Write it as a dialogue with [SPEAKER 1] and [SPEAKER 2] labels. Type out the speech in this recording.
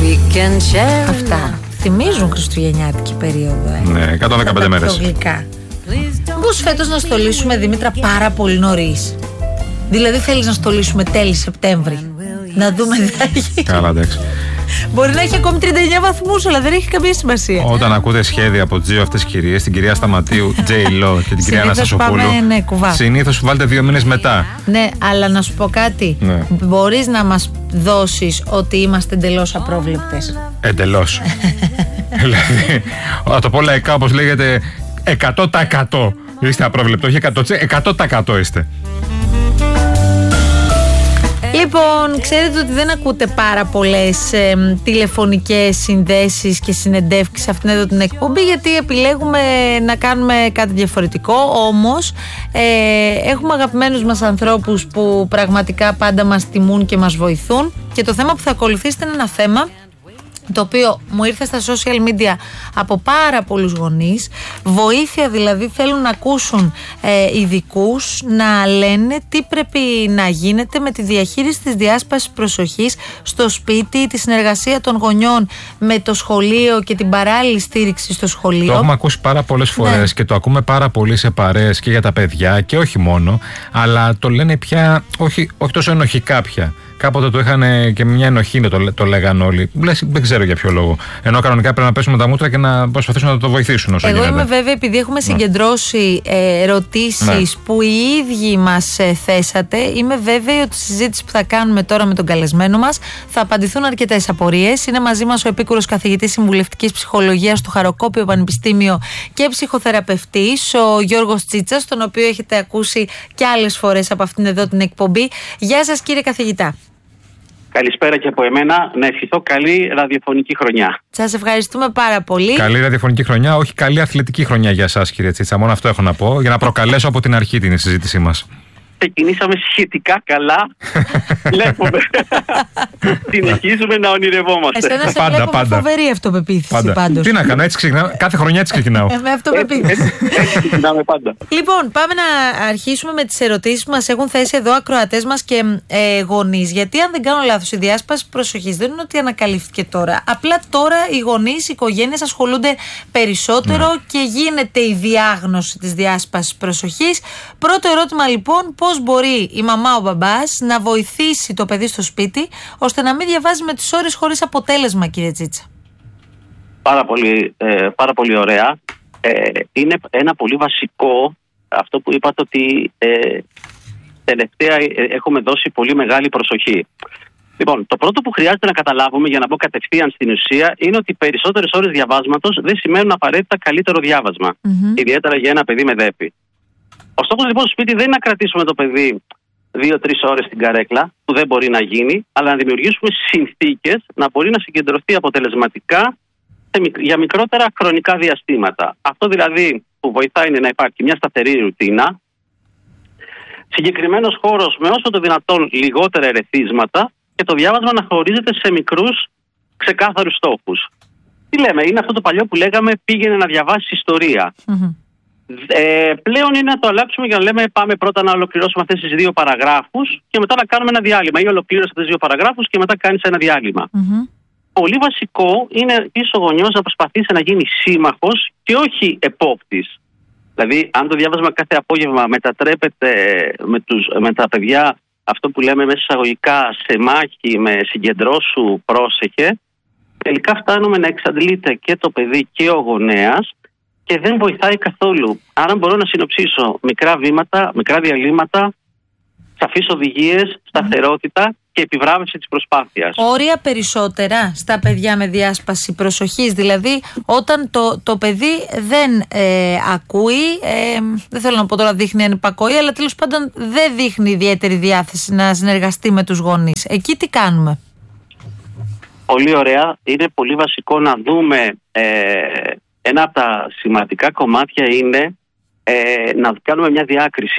[SPEAKER 1] Αυτά θυμίζουν χριστουγεννιάτικη περίοδο.
[SPEAKER 2] Ναι, 115 μέρες.
[SPEAKER 1] Μήπως φέτος να στολίσουμε, Δήμητρα, πάρα πολύ νωρίς? Δηλαδή θέλεις να στολίσουμε τέλη Σεπτέμβρη? Να δούμε τι θα έχει.
[SPEAKER 2] Καλά, εντάξει.
[SPEAKER 1] Μπορεί να έχει ακόμη 39 βαθμούς, αλλά δεν έχει καμία σημασία.
[SPEAKER 2] Όταν ακούτε σχέδια από τις δύο αυτές κυρίες, την κυρία Σταματίου, J-Lo και την κυρία Αναστασοπούλου, συνήθως βάλτε 2 μήνες μετά.
[SPEAKER 1] Ναι, αλλά να σου πω κάτι.
[SPEAKER 2] Ναι.
[SPEAKER 1] Μπορείς να μας δώσεις ότι είμαστε εντελώς απρόβλεπτες?
[SPEAKER 2] Εντελώς. Δηλαδή, να το πω λαϊκά, όπως λέγεται, 100%. Είστε απρόβλεπτο, όχι 100% είστε.
[SPEAKER 1] Λοιπόν, ξέρετε ότι δεν ακούτε πάρα πολλές τηλεφωνικές συνδέσεις και συνεντεύξεις σε αυτήν εδώ την εκπομπή, γιατί επιλέγουμε να κάνουμε κάτι διαφορετικό. Όμως έχουμε αγαπημένους μας ανθρώπους που πραγματικά πάντα μας τιμούν και μας βοηθούν, και το θέμα που θα ακολουθήσετε είναι ένα θέμα το οποίο μου ήρθε στα social media από πάρα πολλούς γονείς. Βοήθεια δηλαδή, θέλουν να ακούσουν ειδικούς να λένε τι πρέπει να γίνεται με τη διαχείριση της διάσπασης προσοχής στο σπίτι, τη συνεργασία των γονιών με το σχολείο και την παράλληλη στήριξη στο σχολείο. Το
[SPEAKER 2] έχουμε ακούσει πάρα πολλές φορές, και το ακούμε πάρα πολύ σε παρέες και για τα παιδιά και όχι μόνο, αλλά το λένε πια όχι τόσο ενοχικά πια. Κάποτε το είχαν και μια ενοχή, το λέγαν όλοι. Δεν ξέρω για ποιο λόγο. Ενώ κανονικά πρέπει να πέσουμε τα μούτρα και να προσπαθήσουν να το βοηθήσουν όσο γίνεται.
[SPEAKER 1] Εγώ είμαι βέβαια, επειδή έχουμε συγκεντρώσει ερωτήσεις που οι ίδιοι μας θέσατε, είμαι βέβαιη ότι στη συζήτηση που θα κάνουμε τώρα με τον καλεσμένο μας θα απαντηθούν αρκετές απορίες. Είναι μαζί μας ο επίκουρος καθηγητής συμβουλευτικής ψυχολογίας του Χαροκόπιο Πανεπιστήμιο και ψυχοθεραπευτής, ο Γιώργος Τσίτσας, τον οποίο έχετε ακούσει και άλλες φορές από αυτήν εδώ την εκπομπή. Γεια σας, κύριε καθηγητά.
[SPEAKER 3] Καλησπέρα και από εμένα. Να ευχηθώ καλή ραδιοφωνική χρονιά.
[SPEAKER 1] Σας ευχαριστούμε πάρα πολύ.
[SPEAKER 2] Καλή ραδιοφωνική χρονιά, όχι καλή αθλητική χρονιά για εσάς, κύριε Τσίτσα. Μόνο αυτό έχω να πω, για να προκαλέσω από την αρχή την συζήτησή μας.
[SPEAKER 3] Ξεκινήσαμε σχετικά καλά. Βλέπουμε. Συνεχίζουμε να ονειρευόμαστε.
[SPEAKER 1] Εσένα σε βλέπω με φοβερή αυτοπεποίθηση πάντως.
[SPEAKER 2] Τι να κάνω, έτσι ξεκινάω. Κάθε χρονιά έτσι ξεκινάω.
[SPEAKER 1] Με αυτοπεποίθηση.
[SPEAKER 3] Έτσι ξεκινάμε πάντα.
[SPEAKER 1] Λοιπόν, πάμε να αρχίσουμε με τις ερωτήσεις που μας έχουν θέσει εδώ ακροατές μας και γονείς. Γιατί, αν δεν κάνω λάθος, η διάσπαση προσοχής δεν είναι ότι ανακαλύφθηκε τώρα. Απλά τώρα οι γονείς, οι οικογένειες ασχολούνται περισσότερο και γίνεται η διάγνωση της διάσπασης προσοχής. Πρώτο ερώτημα λοιπόν, πώς μπορεί η μαμά, ο μπαμπάς να βοηθήσει το παιδί στο σπίτι ώστε να μην διαβάζει με τις ώρες χωρίς αποτέλεσμα, κύριε Τσίτσα?
[SPEAKER 3] Πάρα πολύ ωραία. Είναι ένα πολύ βασικό αυτό που είπατε, ότι τελευταία έχουμε δώσει πολύ μεγάλη προσοχή. Λοιπόν, το πρώτο που χρειάζεται να καταλάβουμε, για να μπω κατευθείαν στην ουσία, είναι ότι περισσότερες ώρες διαβάσματος δεν σημαίνουν απαραίτητα καλύτερο διάβασμα. Ιδιαίτερα για ένα παιδί με δέπη. Ο στόχος λοιπόν στο σπίτι δεν είναι να κρατήσουμε το παιδί 2-3 ώρες στην καρέκλα, που δεν μπορεί να γίνει, αλλά να δημιουργήσουμε συνθήκες να μπορεί να συγκεντρωθεί αποτελεσματικά για μικρότερα χρονικά διαστήματα. Αυτό δηλαδή που βοηθάει είναι να υπάρχει μια σταθερή ρουτίνα, συγκεκριμένος χώρος με όσο το δυνατόν λιγότερα ερεθίσματα και το διάβασμα να χωρίζεται σε μικρούς ξεκάθαρους στόχους. Τι λέμε, είναι αυτό το παλιό που λέγαμε πήγαινε να διαβάσει ιστορία. Πλέον είναι να το αλλάξουμε για να λέμε πάμε πρώτα να ολοκληρώσουμε αυτές τις 2 παραγράφους και μετά να κάνουμε ένα διάλειμμα, ή ολοκλήρωσε αυτές τις 2 παραγράφους και μετά κάνεις ένα διάλειμμα. Πολύ βασικό είναι πίσω ο γονιός να προσπαθήσει να γίνει σύμμαχος και όχι επόπτης. Δηλαδή, αν το διάβασμα κάθε απόγευμα μετατρέπεται με τα παιδιά, αυτό που λέμε μέσα εισαγωγικά, σε μάχη με συγκεντρώσου, πρόσεχε, τελικά φτάνουμε να εξαντλείται και το παιδί και ο γονέας και δεν βοηθάει καθόλου. Άρα μπορώ να συνοψίσω μικρά βήματα, μικρά διαλύματα, σαφείς οδηγίες, σταθερότητα και επιβράβευση της προσπάθειας.
[SPEAKER 1] Όρια περισσότερα στα παιδιά με διάσπαση προσοχής. Δηλαδή, όταν το παιδί δεν ακούει, δεν θέλω να πω τώρα δείχνει ανυπακοή, αλλά τέλος πάντων δεν δείχνει ιδιαίτερη διάθεση να συνεργαστεί με τους γονείς. Εκεί τι κάνουμε?
[SPEAKER 3] Πολύ ωραία. Είναι πολύ βασικό να δούμε, ένα από τα σημαντικά κομμάτια είναι να κάνουμε μια διάκριση.